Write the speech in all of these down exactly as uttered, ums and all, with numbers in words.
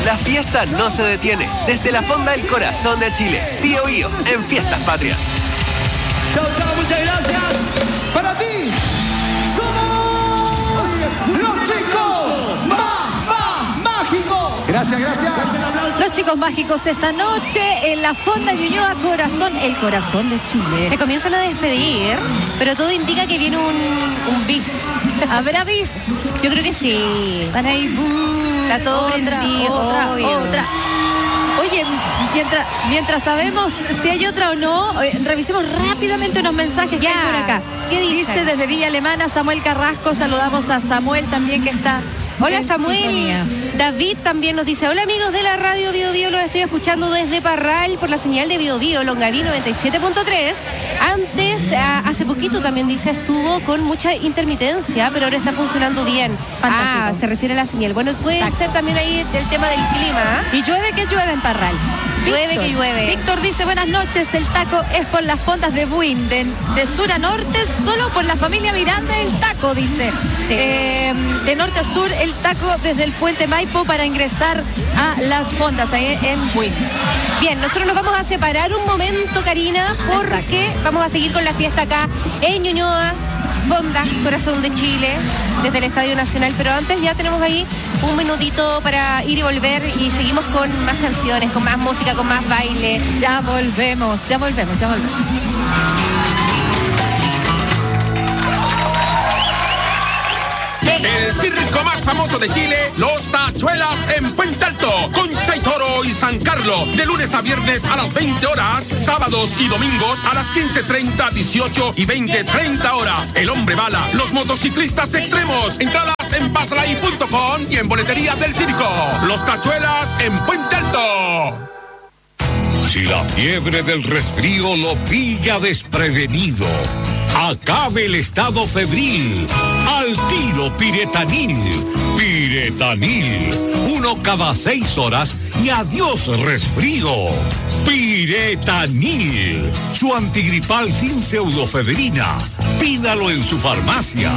La fiesta no se detiene. Desde la Fonda del Corazón de Chile. Bío Bío en Fiestas Patrias. Chao, chao, muchas gracias. Para ti, somos los chicos más, más mágicos. Gracias, gracias. Los chicos mágicos esta noche en la Fonda Ñuñoa Corazón, el corazón de Chile. Se comienzan a despedir, pero todo indica que viene un, un bis. ¿Habrá bis? Yo creo que sí. Están ahí, buh, está todo otra, prendido, otra, obvio. otra. Oye, mientras, mientras sabemos si hay otra o no, revisemos rápidamente unos mensajes que ya. hay por acá. ¿Qué dice? Dice desde Villa Alemana Samuel Carrasco, saludamos a Samuel también que está. Hola en Samuel, sintonía. David también nos dice, hola amigos de la radio Bío Bío, los estoy escuchando desde Parral por la señal de Bío Bío, Longaví noventa y siete punto tres. Antes, a, hace poquito también dice, estuvo con mucha intermitencia, pero ahora está funcionando bien. Fantástico. Ah, se refiere a la señal. Bueno, puede Exacto. ser también ahí el tema del clima. Y llueve que llueve en Parral. Llueve Víctor, que llueve. Víctor dice, buenas noches, el taco es por las fondas de Buin, de, de sur a norte, solo por la familia Miranda el taco, dice. Sí. Eh, de norte a sur, el taco desde el puente Maipo para ingresar a las fondas ahí en Buin. Bien, nosotros nos vamos a separar un momento, Karina, porque Exacto. vamos a seguir con la fiesta acá en Ñuñoa, Fonda, Corazón de Chile, desde el Estadio Nacional. Pero antes ya tenemos ahí un minutito para ir y volver y seguimos con más canciones, con más música, con más baile. Ya volvemos, ya volvemos, ya volvemos. El circo más famoso de Chile, Los Tachuelas en Puente Alto, Concha y Toro y San Carlos, de lunes a viernes a las veinte horas, sábados y domingos a las quince treinta, dieciocho y veinte treinta horas. El Hombre Bala, los motociclistas extremos, entradas en pasalay punto com y en boletería del circo. Los Tachuelas en Puente Alto. Si la fiebre del resfrío lo pilla desprevenido, acabe el estado febril. Al tiro Piretanil. Piretanil. Uno cada seis horas y adiós resfrío. Piretanil. Su antigripal sin pseudofebrina. Pídalo en su farmacia.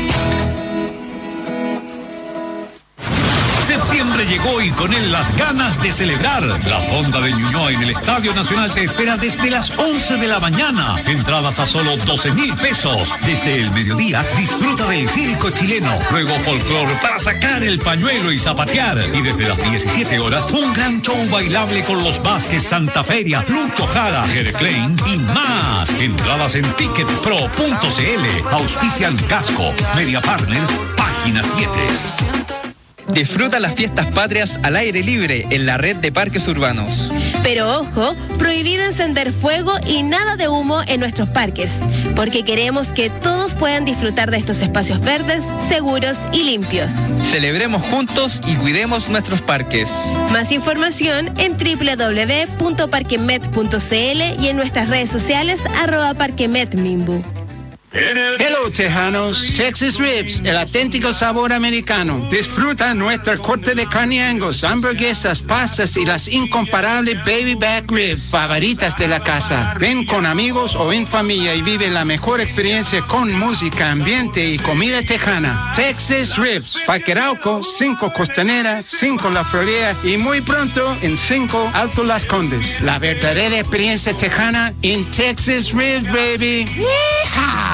Septiembre llegó y con él las ganas de celebrar. La Fonda de Ñuñoa en el Estadio Nacional te espera desde las once de la mañana. Entradas a solo doce mil pesos. Desde el mediodía disfruta del circo chileno. Luego folclore para sacar el pañuelo y zapatear. Y desde las diecisiete horas un gran show bailable con los Vázquez, Santa Feria, Lucho Jara, Jere Klein y más. Entradas en ticket pro punto cl. Auspician Casco, Media Partner, Página siete. Disfruta las fiestas patrias al aire libre en la red de parques urbanos. Pero ojo, prohibido encender fuego y nada de humo en nuestros parques, porque queremos que todos puedan disfrutar de estos espacios verdes, seguros y limpios. Celebremos juntos y cuidemos nuestros parques. Más información en doble u doble u doble u punto parquemet punto cl y en nuestras redes sociales arroba parquemetmimbu. Hello, tejanos. Texas Ribs, el auténtico sabor americano. Disfruta nuestra corte de carne Angus, hamburguesas, pastas y las incomparables baby back ribs favoritas de la casa. Ven con amigos o en familia y vive la mejor experiencia con música, ambiente y comida tejana. Texas Ribs, Parque Arauco, cinco Costanera, cinco La Florida y muy pronto en cinco Alto Las Condes. La verdadera experiencia tejana en Texas Ribs, baby. ¡Yeehaw!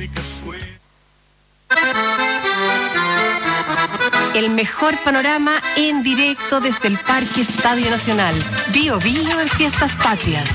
El mejor panorama en directo desde el Parque Estadio Nacional. Bío Bío en Fiestas Patrias.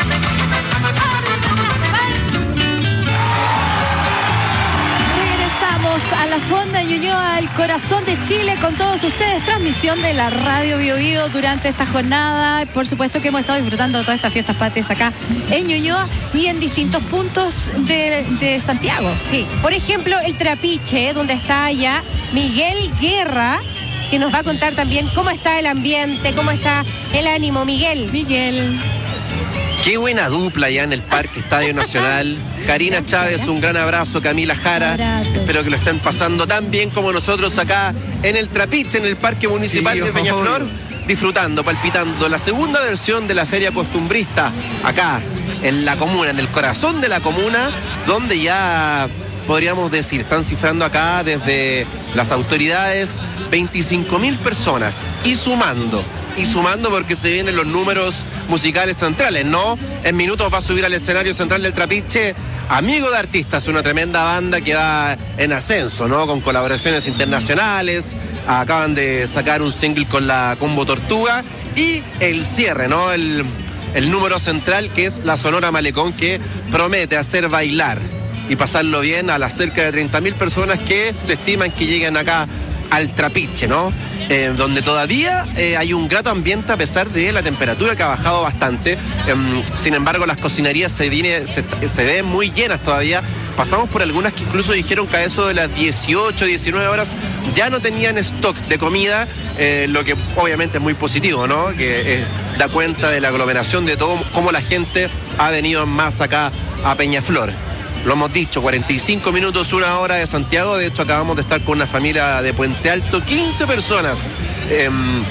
Regresamos a la Fonda Ñuñoa, el corazón de Chile, con todos ustedes. Transmisión de la radio Bío Bío durante esta jornada. Por supuesto que hemos estado disfrutando de todas estas fiestas patrias acá en Ñuñoa y en distintos puntos de, de Santiago. Sí, por ejemplo, el Trapiche, donde está allá Miguel Guerra, que nos va a contar también cómo está el ambiente, cómo está el ánimo. Miguel. Miguel. Qué buena dupla ya en el Parque Estadio Nacional. Karina Chávez, un gran abrazo. Camila Jara, espero que lo estén pasando tan bien como nosotros acá en el Trapiche, en el Parque Municipal de Peñaflor, disfrutando, palpitando la segunda versión de la Feria Costumbrista, acá en la comuna, en el corazón de la comuna, donde ya podríamos decir, están cifrando acá desde las autoridades veinticinco mil personas y sumando, y sumando porque se vienen los números musicales centrales, ¿no? En minutos va a subir al escenario central del Trapiche Amigo de Artistas, una tremenda banda que va en ascenso, ¿no? Con colaboraciones internacionales, acaban de sacar un single con la Combo Tortuga y el cierre, ¿no? El, el número central que es la Sonora Malecón, que promete hacer bailar y pasarlo bien a las cerca de treinta mil personas que se estiman que lleguen acá al Trapiche, ¿no? Eh, donde todavía eh, hay un grato ambiente a pesar de la temperatura que ha bajado bastante. Eh, sin embargo, las cocinerías se, viene, se, se ven muy llenas todavía. Pasamos por algunas que incluso dijeron que a eso de las dieciocho, diecinueve horas ya no tenían stock de comida, eh, lo que obviamente es muy positivo, ¿no? Que eh, da cuenta de la aglomeración de todo, cómo la gente ha venido en masa acá a Peñaflor. Lo hemos dicho, cuarenta y cinco minutos, una hora de Santiago. De hecho, acabamos de estar con una familia de Puente Alto, quince personas. Eh,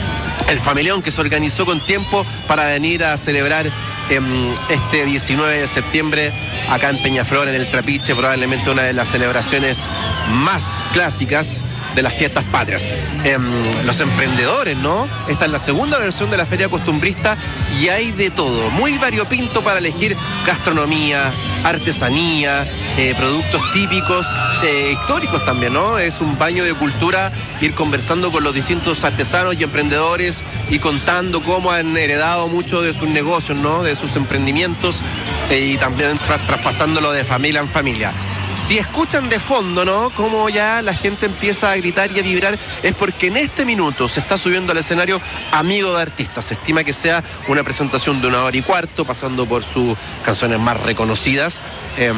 el familión que se organizó con tiempo para venir a celebrar eh, este diecinueve de septiembre acá en Peñaflor, en el Trapiche, probablemente una de las celebraciones más clásicas de las fiestas patrias. Eh, los emprendedores, ¿no? Esta es la segunda versión de la feria costumbrista y hay de todo, muy variopinto para elegir: gastronomía, artesanía, eh, productos típicos, eh, históricos también, ¿no? Es un baño de cultura ir conversando con los distintos artesanos y emprendedores y contando cómo han heredado mucho de sus negocios, ¿no? De sus emprendimientos, eh, y también tra- traspasándolo de familia en familia. Si escuchan de fondo, ¿no? Cómo ya la gente empieza a gritar y a vibrar, es porque en este minuto se está subiendo al escenario Amigo de Artistas. Se estima que sea una presentación de una hora y cuarto, pasando por sus canciones más reconocidas. Eh,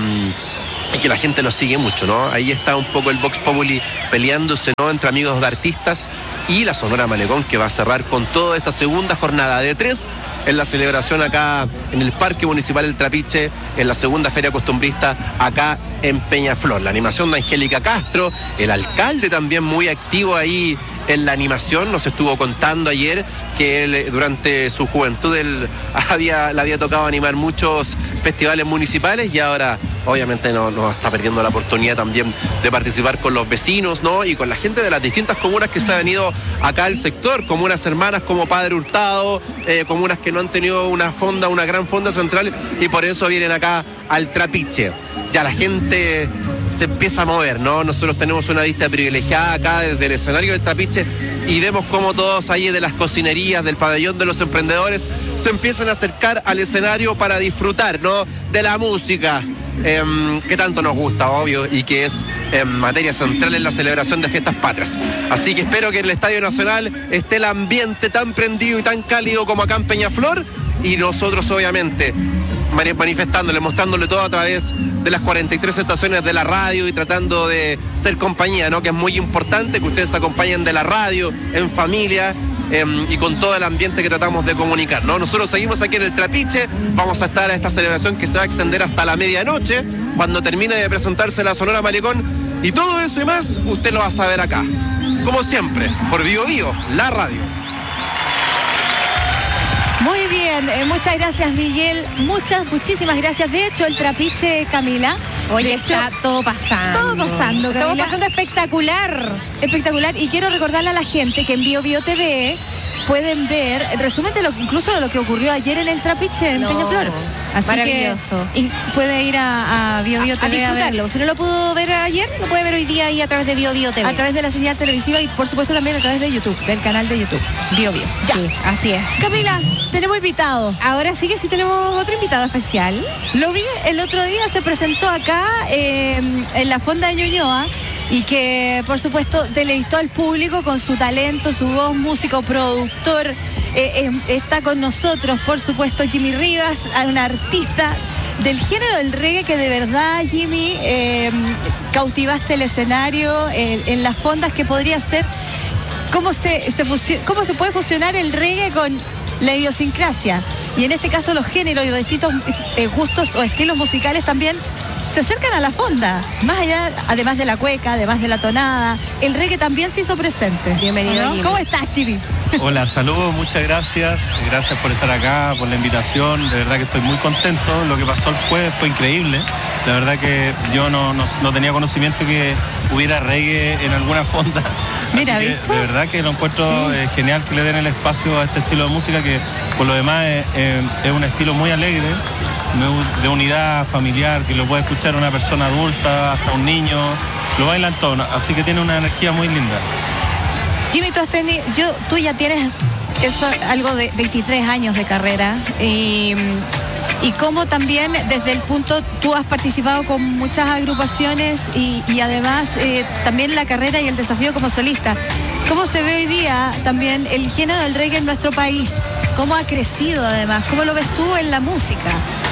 y que la gente lo sigue mucho, ¿no? Ahí está un poco el Vox Populi peleándose, ¿no? Entre Amigos de Artistas y la Sonora Malecón, que va a cerrar con toda esta segunda jornada de tres en la celebración acá en el Parque Municipal El Trapiche, en la segunda feria costumbrista acá en Peñaflor. La animación de Angélica Castro, el alcalde también muy activo ahí en la animación, nos estuvo contando ayer que él durante su juventud él había, le había tocado animar muchos festivales municipales y ahora obviamente no, no está perdiendo la oportunidad también de participar con los vecinos, ¿no? Y con la gente de las distintas comunas que se ha venido acá al sector, comunas hermanas como Padre Hurtado, eh, comunas que no han tenido una fonda, una gran fonda central y por eso vienen acá al Trapiche. Ya la gente se empieza a mover, ¿no? Nosotros tenemos una vista privilegiada acá desde el escenario del Trapiche y vemos cómo todos ahí de las cocinerías, del pabellón de los emprendedores, se empiezan a acercar al escenario para disfrutar, ¿no? De la música, eh, que tanto nos gusta, obvio, y que es eh, materia central en la celebración de fiestas patrias. Así que espero que en el Estadio Nacional esté el ambiente tan prendido y tan cálido como acá en Peñaflor y nosotros obviamente manifestándole, mostrándole todo a través de las cuarenta y tres estaciones de la radio y tratando de ser compañía, ¿no? Que es muy importante que ustedes acompañen de la radio, en familia, eh, y con todo el ambiente que tratamos de comunicar, ¿no? Nosotros seguimos aquí en el Trapiche, vamos a estar a esta celebración que se va a extender hasta la medianoche, cuando termine de presentarse la Sonora Malecón, y todo eso y más, usted lo va a saber acá, como siempre, por Bio Bio, la radio. Muy bien, eh, muchas gracias Miguel, muchas, muchísimas gracias. De hecho, el Trapiche, Camila. Oye, de hecho, está todo pasando. Todo pasando, Camila. Estamos pasando espectacular. Espectacular. Y quiero recordarle a la gente que en Bio Bio T V pueden ver el resumen de lo incluso de lo que ocurrió ayer en el Trapiche, en no, Peñaflor. Así maravilloso. Que, y puede ir a, a Bio Bio T V a, a disfrutarlo. Si no lo pudo ver ayer, lo puede ver hoy día ahí a través de Bio Bio T V. A través de la señal televisiva y por supuesto también a través de YouTube, del canal de YouTube. Bio Bio. Ya. Sí, así es. Camila, tenemos invitado. Ahora sí que sí tenemos otro invitado especial. Lo vi el otro día, se presentó acá eh, en la Fonda de Ñuñoa y que por supuesto deleitó al público con su talento, su voz, músico, productor. Eh, eh, está con nosotros, por supuesto, Jimmy Rivas, un artista del género del reggae que de verdad, Jimmy, eh, cautivaste el escenario eh, en las fondas, que podría ser cómo se, se fusio- cómo se puede fusionar el reggae con la idiosincrasia. Y en este caso los géneros y los distintos eh, gustos o estilos musicales también se acercan a la fonda, más allá, además de la cueca, además de la tonada, el reggae también se hizo presente. Bienvenido, ¿no? ¿Cómo estás, Chibi? Hola, saludos, muchas gracias, gracias por estar acá, por la invitación, de verdad que estoy muy contento, lo que pasó el jueves fue increíble, la verdad que yo no, no, no tenía conocimiento que, hubiera reggae en alguna fonda. Mira, Así que, ¿viste? de verdad que lo encuentro Sí. eh, genial que le den el espacio a este estilo de música que por lo demás es, eh, es un estilo muy alegre, de, de unidad familiar, que lo puede escuchar una persona adulta, hasta un niño, lo bailan todo, así que tiene una energía muy linda. Jimmy, tú has tenido, yo, tú ya tienes eso, algo de veintitrés años de carrera y, y cómo también desde el punto, tú has participado con muchas agrupaciones y, y además eh, también la carrera y el desafío como solista. ¿Cómo se ve hoy día también el género del reggae en nuestro país? ¿Cómo ha crecido además? ¿Cómo lo ves tú en la música?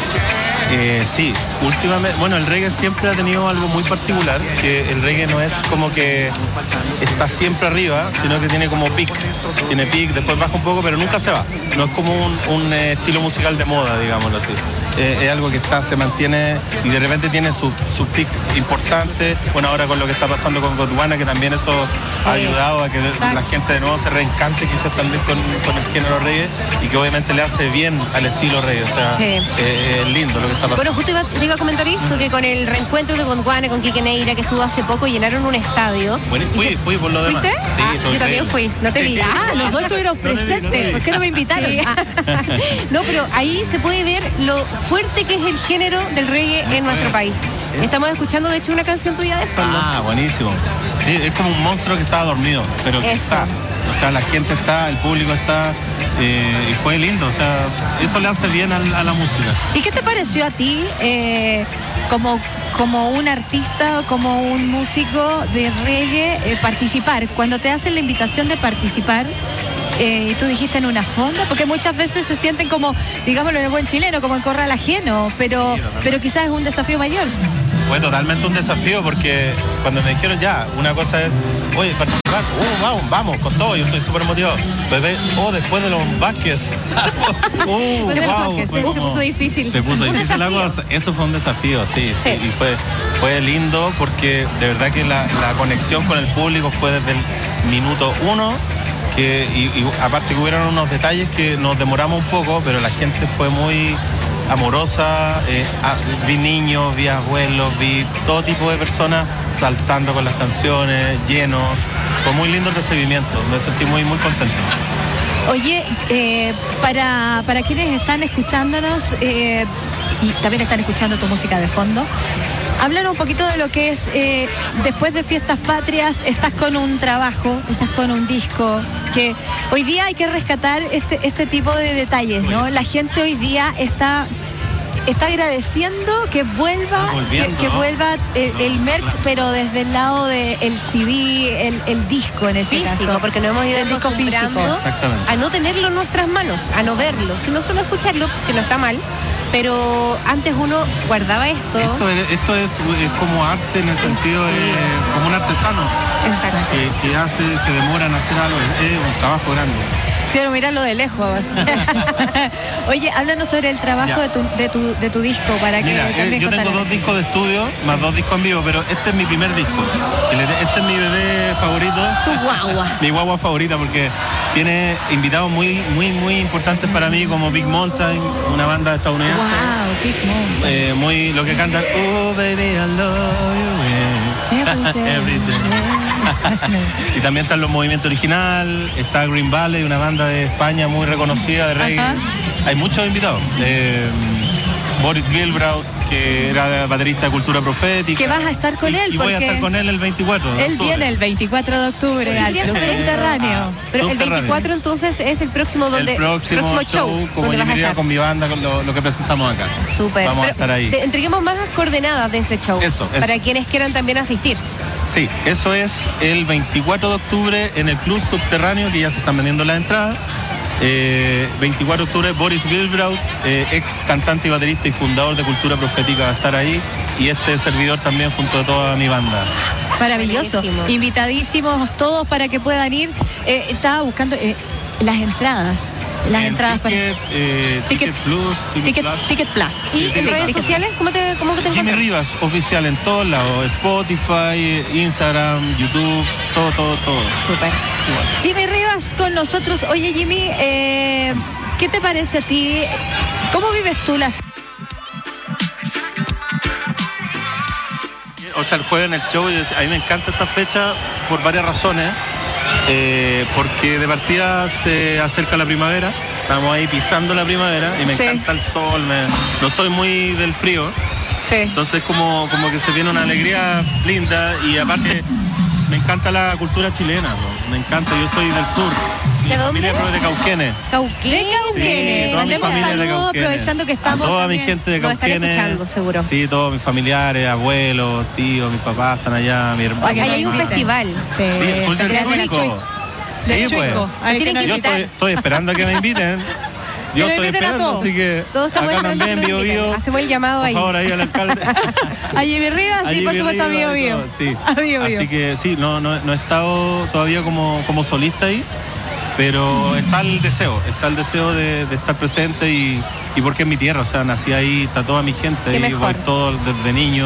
Eh, sí, últimamente, bueno, el reggae siempre ha tenido algo muy particular, que el reggae no es como que está siempre arriba, sino que tiene como pic, tiene pic, después baja un poco, pero nunca se va. No es como un, un eh, estilo musical de moda, digámoslo así. Eh, es algo que está, se mantiene y de repente tiene su, su pic importante. Bueno, ahora con lo que está pasando con Godwana, que también eso sí. ha ayudado a que Exacto. la gente de nuevo se reencante quizás también con, con el género reggae y que obviamente le hace bien al estilo reggae. O sea, sí. eh, es lindo lo que está pasando. Bueno, justo iba, te iba a comentar eso, que con el reencuentro de Gondwana, con Quique Neira, que estuvo hace poco, llenaron un estadio. Bueno, fui, se... fui por lo demás. ¿Fuiste? Sí, ah, yo también fui, no te vi. Ah, los dos estuvieron presentes, no vi, no ¿por qué no me invitaron? Sí. Ah. No, pero ahí se puede ver lo fuerte que es el género del reggae en nuestro país. Estamos escuchando, de hecho, una canción tuya de fondo. Ah, buenísimo. Sí, es como un monstruo que estaba dormido, pero que eso. está. O sea, la gente está, el público está, eh, y fue lindo. O sea, eso le hace bien a, a la música. ¿Y qué te pareció a ti eh, como, como un artista o como un músico de reggae eh, participar? Cuando te hacen la invitación de participar, Eh, y tú dijiste en una fonda, porque muchas veces se sienten como, digámoslo en el buen chileno, como en corral ajeno, pero, sí, pero quizás es un desafío mayor. Fue totalmente un desafío porque cuando me dijeron ya, una cosa es, oye, participar, uh, vamos, vamos, con todo, yo soy súper motivado. Bebé, oh, después de los Vázquez. uh, pues wow, Vázquez, se como, puso difícil. Se puso un difícil la desafío. cosa. Eso fue un desafío, sí, sí, sí. y fue, fue lindo porque de verdad que la, la conexión con el público fue desde el minuto uno. Que, y, y aparte que hubieron unos detalles que nos demoramos un poco, pero la gente fue muy amorosa, eh, a, vi niños, vi abuelos, vi todo tipo de personas saltando con las canciones, llenos, fue muy lindo el recibimiento, me sentí muy, muy contento. Oye, eh, para, para quienes están escuchándonos eh, y también están escuchando tu música de fondo, háblanos un poquito de lo que es, eh, después de Fiestas Patrias, estás con un trabajo, estás con un disco, que hoy día hay que rescatar este, este tipo de detalles, ¿no? La gente hoy día está, está agradeciendo que vuelva, que, que vuelva el, el merch, pero desde el lado del C D, el, el disco en este físico, caso. porque no hemos ido el disco físico. Exactamente. A no tenerlo en nuestras manos, a no verlo, sino solo escucharlo, que no está mal. Pero antes uno guardaba esto. Esto es, esto es, es como arte en el sentido sí. de como un artesano. Exacto. Que, que hace, se demora en hacer algo, es un trabajo grande. Quiero mirarlo de lejos. Oye, háblanos sobre el trabajo de tu, de, tu, de tu disco para que Mira, también eh, yo tengo dos discos de estudio, más sí. dos discos en vivo, pero este es mi primer disco. Este es mi bebé favorito. Tu guagua. Mi guagua favorita porque tiene invitados muy, muy, muy importantes para mí, como Big Mountain, una banda estadounidense. Wow, Big Mountain. Eh, muy lo que cantan. Oh, baby, I love you. Yeah. Every day. Y también están los Movimiento Original, está Green Valley, una banda de España muy reconocida de reggae. Ajá. Hay muchos invitados. Eh, Boris Gilbraut, que era baterista de Cultura Profética. Que vas a estar con y, él. Y voy a estar con él el veinticuatro de Él octubre. viene el veinticuatro de octubre al Club Subterráneo. Ah, Pero el veinticuatro entonces es el próximo donde el próximo, próximo show, show como yo me iría con mi banda, con lo, lo que presentamos acá. Súper. Vamos Pero a estar ahí. Te entreguemos más las coordenadas de ese show. Eso, eso. Para quienes quieran también asistir. Sí, eso es el veinticuatro de octubre en el Club Subterráneo, que ya se están vendiendo las entradas. Eh, veinticuatro de octubre, Boris Gilbraut, eh, ex cantante y baterista y fundador de Cultura Profética, va a estar ahí, y este servidor también junto a toda mi banda. Maravilloso. Buenísimo. Invitadísimos todos para que puedan ir. Eh, estaba buscando eh, las entradas. Las en entradas ticket, para eh, ticket, ticket Plus, Ticket, ticket Plus. Ticket Plus. ¿Y sí, en ticket redes Plus. sociales? ¿Cómo te, cómo te Jimmy encuentras? Rivas, oficial en todos lados, Spotify, Instagram, YouTube, todo, todo, todo. Súper. Jimmy Rivas con nosotros. Oye, Jimmy, eh, ¿qué te parece a ti? ¿Cómo vives tú la... o sea, el jueves en el show, y a mí me encanta esta fecha por varias razones. Eh, porque de partida se acerca la primavera, estamos ahí pisando la primavera y me sí. encanta el sol, me, no soy muy del frío, sí. entonces como, como que se viene una alegría linda y aparte me encanta la cultura chilena, ¿no? Me encanta, yo soy del sur. Mi ¿De familia dónde? es de Cauquenes. ¿Cauquenes? De Cauquenes. Sí, mandemos saludos aprovechando que estamos. A toda también. mi gente de Nos están Cauquenes. escuchando, seguro. Sí, todos mis familiares, abuelos, tíos, mis papás están allá, mi hermano. Ahí hay un festival. Sí, el Full del Chuico. Sí, pues. Tienen que Yo invitar. estoy, estoy esperando a que me inviten. Yo estoy esperando, así que Todos estamos acá esperando también, que Bio nos inviten. Bio. Hacemos el llamado Por ahí. favor, ahí al alcalde. A Jimmy Rivas, sí, Allí por mi supuesto, a Rivas Bio y Bio. todo, sí. A Bio Bio. Así que sí, no, no, no he estado todavía como, como solista ahí, pero está el deseo, está el deseo de, de estar presente y, y porque es mi tierra, o sea, nací ahí, está toda mi gente, Qué ahí mejor. voy todo desde niño,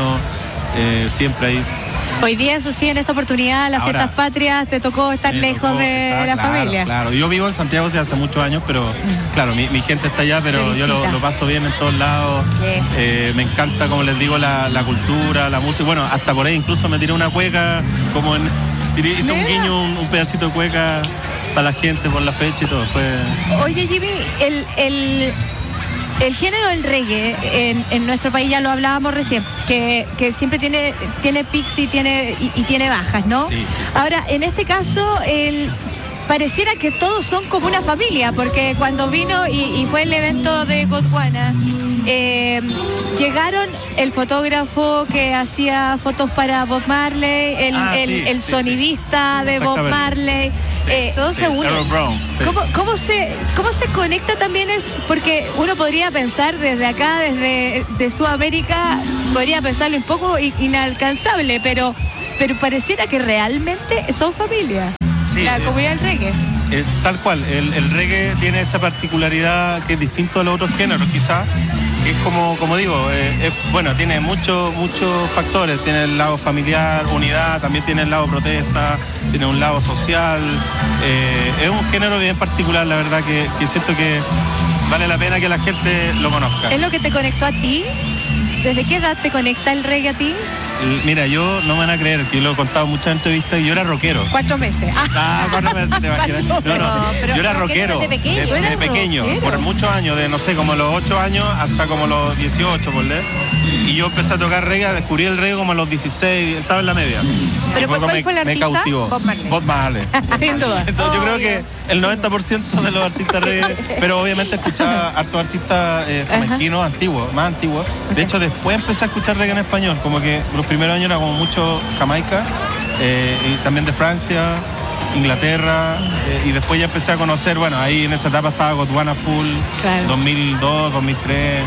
eh, siempre ahí. Hoy día, eso sí, en esta oportunidad, las Ahora, fiestas patrias, te tocó estar Me lejos tocó de estar, la claro, familia. Claro, yo vivo en Santiago desde hace muchos años, pero claro, mi, mi gente está allá, pero Te yo lo, visita. lo paso bien en todos lados. Yes. Eh, me encanta, como les digo, la, la cultura, la música. Bueno, hasta por ahí incluso me tiré una cueca, como en, tiré- hice un Mira. guiño, un, un pedacito de cueca para la gente por la fecha y todo. Fue... Oye, Jimmy, el, el, el género del reggae en, en nuestro país, ya lo hablábamos recién, que, que siempre tiene, tiene pics y tiene, y, y tiene bajas, ¿no? Sí, sí, sí. Ahora, en este caso, el... pareciera que todos son como una familia, porque cuando vino y, y fue el evento de Gondwana, eh, llegaron el fotógrafo que hacía fotos para Bob Marley, el, Ah, el, sí, el sí, sonidista de Bob Exactamente. Marley, eh, todo Sí, se une. Harold Brown, sí. ¿Cómo, cómo se, ¿Cómo se conecta también? Es porque uno podría pensar desde acá, desde de Sudamérica, podría pensarlo un poco i- inalcanzable, pero, pero pareciera que realmente son familia. Sí, la eh, comunidad del reggae. Eh, tal cual, el, el reggae tiene esa particularidad que es distinto a los otros géneros, quizás. Es como, como digo, eh, es, bueno, tiene muchos muchos factores. Tiene el lado familiar, unidad, también tiene el lado protesta, tiene un lado social. Eh, es un género bien particular, la verdad, que, que siento que vale la pena que la gente lo conozca. ¿Es lo que te conectó a ti? ¿Desde qué edad te conecta el reggae a ti? El- Mira, yo no me van a creer, que yo lo he contado en muchas entrevistas, yo era rockero. Cuatro meses. Ah, cuatro meses te imaginas. No, no, pero yo era rockero rockero. desde pequeño. Desde Era pequeño, rockero. por muchos años, de no sé, como los ocho años hasta como los dieciocho, por leer. Y yo empecé a tocar reggae, descubrí el reggae como a los dieciséis, estaba en la media. ¿Pero Y fue cuál como fue el me, artista? me cautivó. Bob Marley. Bob Marley. Sin duda. Entonces yo creo que el noventa por ciento de los artistas reggae, pero obviamente escuchaba hartos artistas eh, jamaiquinos antiguos, más antiguos. De hecho, después empecé a escuchar reggae en español, como que los primeros años era como mucho Jamaica, eh, y también de Francia, Inglaterra, eh, y después ya empecé a conocer, bueno, ahí en esa etapa estaba Gondwana Full, Claro. dos mil dos, dos mil tres,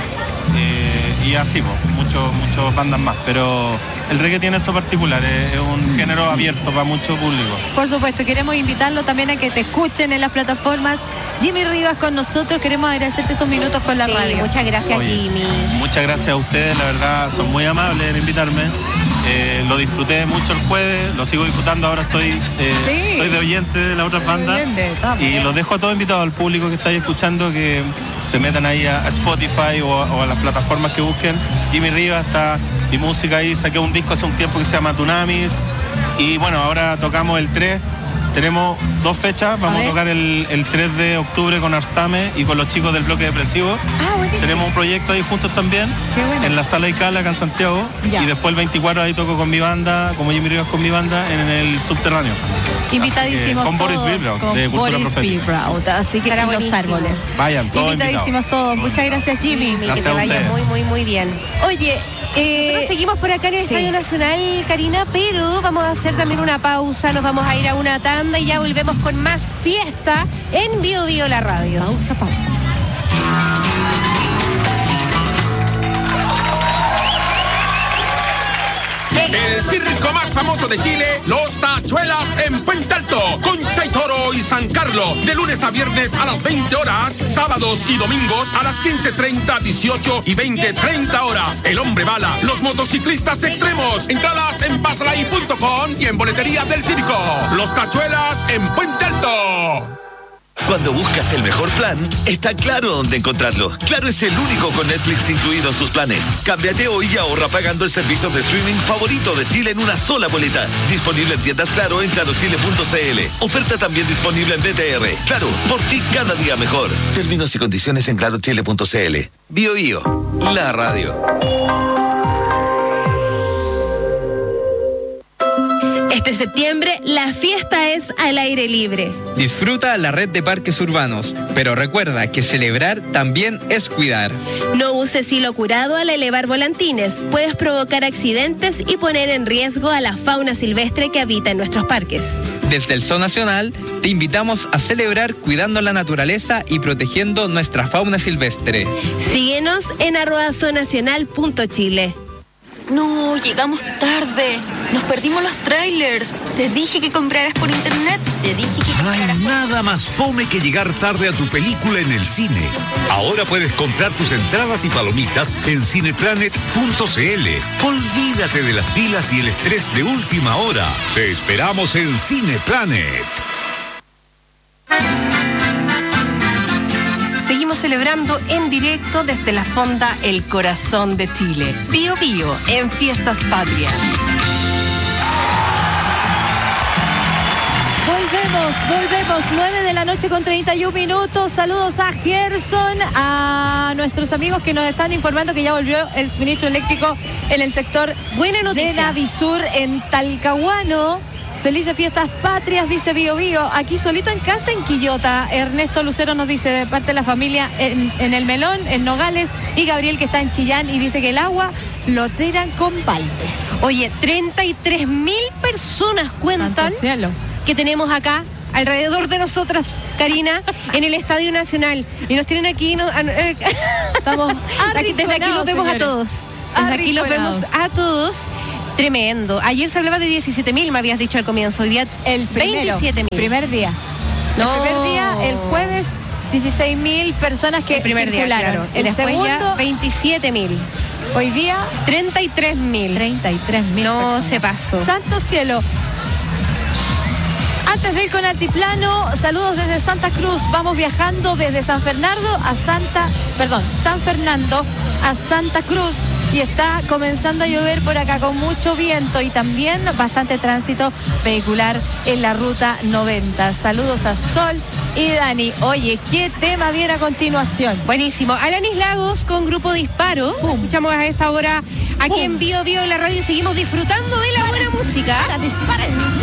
eh, y así, pues, muchos muchos bandas más, pero el reggae tiene eso particular, es, es un género abierto para mucho público. Por supuesto, queremos invitarlo también a que te escuchen en las plataformas. Jimmy Rivas con nosotros, queremos agradecerte estos minutos con la Sí, radio. muchas gracias, Oye, Jimmy. Muchas gracias a ustedes, la verdad, son muy amables en invitarme. Eh, lo disfruté mucho el jueves, lo sigo disfrutando, ahora estoy, eh, Sí. estoy de oyente de las otras bandas. Bien, de todas Y maneras. los dejo a todos invitados, al público que estáis escuchando, que se metan ahí a, a Spotify o a, o a las plataformas que busquen. Jimmy Rivas, está mi música ahí, saqué un disco hace un tiempo que se llama Tunamis. Y bueno, ahora tocamos el tres. Tenemos dos fechas, vamos a, ver. tocar el, el tres de octubre con Arstame y con los chicos del Bloque Depresivo. Ah, buenísimo. Tenemos un proyecto ahí juntos también, Qué bueno. en la Sala Icala acá en Santiago. Ya. Y después el veinticuatro ahí toco con mi banda, como Jimmy Rivas con mi banda, en el subterráneo. Invitadísimos Así que, con Boris todos, Bilbao, con de Cultura Boris Profética. Bilbao, así que Estará en los buenísimo. árboles. Vayan, todos Invitadísimos invitados. todos. Muchas gracias, Jimmy. Jimmy, que Gracias te a vaya ustedes. muy, muy, muy bien. Oye, eh, Nosotros seguimos por acá en el sí. Estadio Nacional, Karina, pero vamos a hacer también una pausa, nos vamos a ir a una tanda y ya volvemos con más fiesta en Bio Bio la radio. pausa, pausa. El circo más famoso de Chile, Los Tachuelas en Puente Alto, con Chaitoro y San Carlos, de lunes a viernes a las veinte horas, sábados y domingos a las quince treinta, dieciocho y veinte treinta horas. El Hombre Bala, los motociclistas extremos, entradas en pasalay punto com y en boletería del circo. Los Tachuelas en Puente Alto. Cuando buscas el mejor plan, está claro dónde encontrarlo. Claro es el único con Netflix incluido en sus planes. Cámbiate hoy y ahorra pagando el servicio de streaming favorito de Chile en una sola boleta. Disponible en tiendas Claro en claro chile punto c l. Oferta también disponible en B T R. Claro, por ti cada día mejor. Términos y condiciones en claro chile punto c l. Bio Bio, la radio. Este septiembre, la fiesta es al aire libre. Disfruta la red de parques urbanos, pero recuerda que celebrar también es cuidar. No uses hilo curado al elevar volantines. Puedes provocar accidentes y poner en riesgo a la fauna silvestre que habita en nuestros parques. Desde el Zoo Nacional, te invitamos a celebrar cuidando la naturaleza y protegiendo nuestra fauna silvestre. Síguenos en arroba zoonacional punto chile. No, llegamos tarde. Nos perdimos los trailers. Te dije que compraras por internet. Te dije que No hay compraras por... nada más fome que llegar tarde a tu película en el cine. Ahora puedes comprar tus entradas y palomitas en cineplanet punto c l. Olvídate de las filas y el estrés de última hora. Te esperamos en Cineplanet. Seguimos celebrando en directo desde la Fonda El Corazón de Chile. Bio Bio en Fiestas Patrias. Volvemos, volvemos, nueve de la noche con treinta y un minutos. Saludos a Gerson, a nuestros amigos que nos están informando que ya volvió el suministro eléctrico en el sector Buena noticia. de Navisur en Talcahuano. Felices fiestas patrias, dice Bio Bio. Aquí solito en casa en Quillota. Ernesto Lucero nos dice de parte de la familia en, en El Melón, en Nogales, y Gabriel que está en Chillán y dice que el agua lo tiran con balde. Oye, treinta y tres mil personas cuentan que tenemos acá alrededor de nosotras, Karina, en el Estadio Nacional. Y nos tienen aquí, no, eh, estamos aquí, desde aquí los vemos señores. a todos. Desde aquí los vemos a todos. Tremendo. Ayer se hablaba de diecisiete mil, me habías dicho al comienzo. Hoy día el veintisiete mil. Primer día. No. El primer día, el jueves, dieciséis mil personas que el primer circularon. Día, claro. El Después segundo, ya veintisiete mil. Hoy día, treinta y tres mil. treinta y tres mil. No personas. se pasó. Santo cielo. Antes de ir con Altiplano, saludos desde Santa Cruz. Vamos viajando desde San Fernando a Santa, perdón, San Fernando a Santa Cruz. Y está comenzando a llover por acá con mucho viento y también bastante tránsito vehicular en la ruta noventa. Saludos a Sol y Dani. Oye, ¿qué tema viene a continuación? Buenísimo. Alanis Lagos con Grupo Disparo. Pum. Escuchamos a esta hora aquí Pum. en Bio Bio en la radio y seguimos disfrutando de la buena música. Para, disparen.